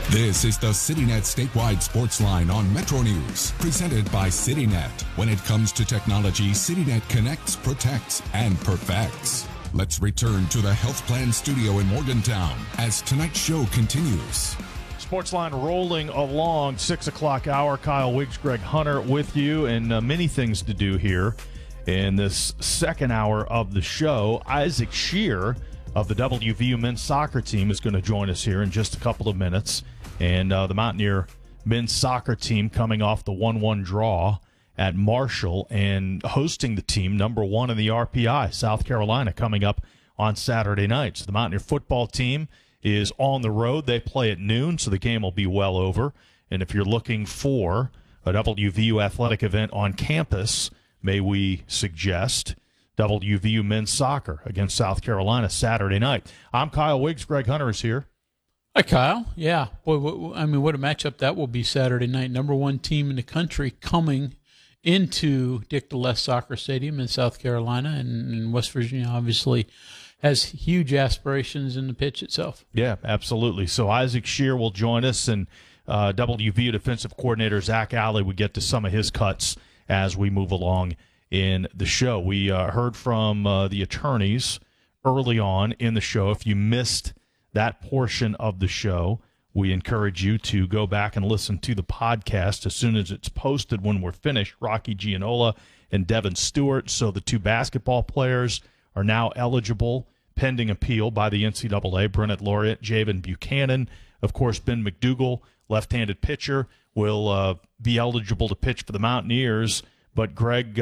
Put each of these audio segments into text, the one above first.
This is the CityNet statewide sports line on Metro News, presented by CityNet. When it comes to technology, CityNet connects, protects, and perfects. Let's return to the Health Plan Studio in Morgantown as tonight's show continues. Sports line rolling along, 6 o'clock hour. Kyle Wiggs, Greg Hunter with you, and many things to do here in this second hour of the show. Isaac Shear of the WVU men's soccer team is going to join us here in just a couple of minutes. And the Mountaineer men's soccer team coming off the 1-1 draw at Marshall and hosting the team number one in the RPI, South Carolina, coming up on Saturday night. So the Mountaineer football team is on the road. They play at noon, so the game will be well over. And if you're looking for a WVU athletic event on campus, may we suggest WVU men's soccer against South Carolina Saturday night. I'm Kyle Wiggs. Greg Hunter is here. Hi, Kyle. Yeah. Boy, what a matchup that will be Saturday night. Number one team in the country coming into Dick DeLess Soccer Stadium in South Carolina, and West Virginia obviously has huge aspirations in the pitch itself. Yeah, absolutely. So Isaac Shear will join us, and WVU defensive coordinator Zach Alley will get to some of his cuts as we move along in the show. We heard from the attorneys early on in the show. If you missed that portion of the show, we encourage you to go back and listen to the podcast as soon as it's posted when we're finished. Rocky Gianola and Devin Stewart. So the two basketball players are now eligible pending appeal by the NCAA. Brennan Laureate, Javen Buchanan. Of course, Ben McDougal, left-handed pitcher, will be eligible to pitch for the Mountaineers. But Greg,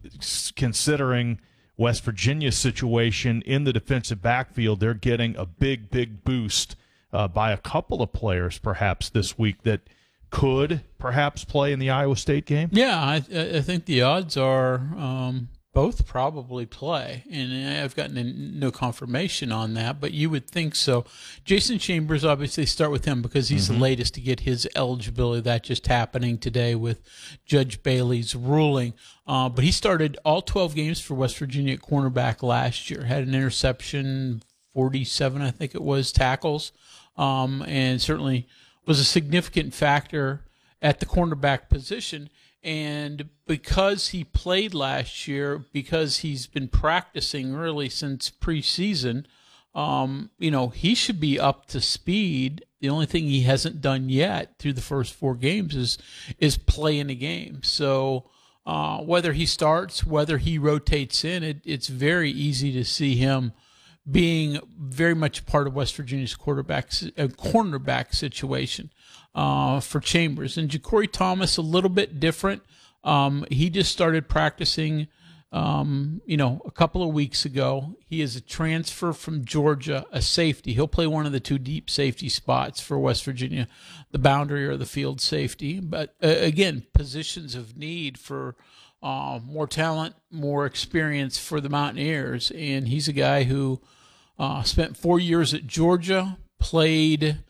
considering West Virginia's situation in the defensive backfield, they're getting a big boost by a couple of players perhaps this week that could perhaps play in the Iowa State game. Yeah, I think the odds are both probably play, and I've gotten no confirmation on that, but you would think so. Jason Chambers, obviously start with him because he's the latest to get his eligibility. That just happening today with Judge Bailey's ruling. But he started all 12 games for West Virginia at cornerback last year, had an interception, 47, I think it was, tackles, and certainly was a significant factor at the cornerback position. And because he played last year, because he's been practicing really since preseason, he should be up to speed. The only thing he hasn't done yet through the first 4 games is play in a game. So whether he starts, whether he rotates in, it's very easy to see him being very much part of West Virginia's cornerback situation for Chambers. And Ja'Cory Thomas, a little bit different. He just started practicing, a couple of weeks ago. He is a transfer from Georgia, a safety. He'll play one of the 2 deep safety spots for West Virginia, the boundary or the field safety. But again, positions of need for more talent, more experience for the Mountaineers. And he's a guy who spent 4 years at Georgia, played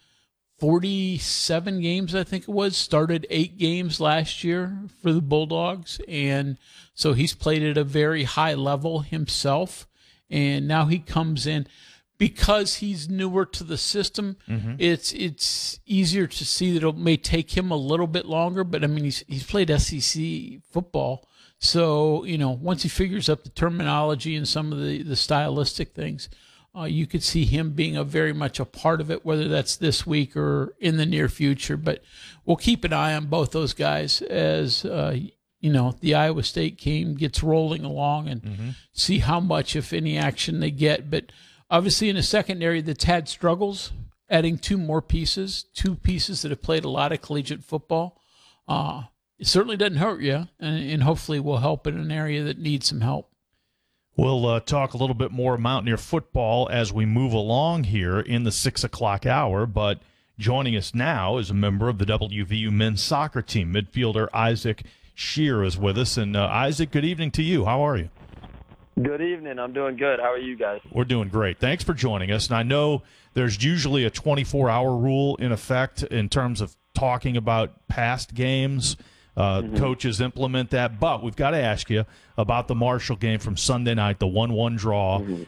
47 games, I think it was, started 8 games last year for the Bulldogs. And so he's played at a very high level himself. And now he comes in because he's newer to the system. It's easier to see that it may take him a little bit longer. But, I mean, he's played SEC football. So, once he figures out the terminology and some of the stylistic things, you could see him being very much a part of it, whether that's this week or in the near future. But we'll keep an eye on both those guys as, the Iowa State game gets rolling along and see how much, if any, action they get. But obviously in the secondary that's had struggles, adding 2 more pieces, 2 pieces that have played a lot of collegiate football, it certainly doesn't hurt you, and hopefully will help in an area that needs some help. We'll talk a little bit more Mountaineer football as we move along here in the 6 o'clock hour, but joining us now is a member of the WVU men's soccer team. Midfielder Isaac Shear is with us. And Isaac, good evening to you. How are you? Good evening. I'm doing good. How are you guys? We're doing great. Thanks for joining us. And I know there's usually a 24-hour rule in effect in terms of talking about past games. Coaches implement that. But we've got to ask you about the Marshall game from Sunday night, the 1-1 draw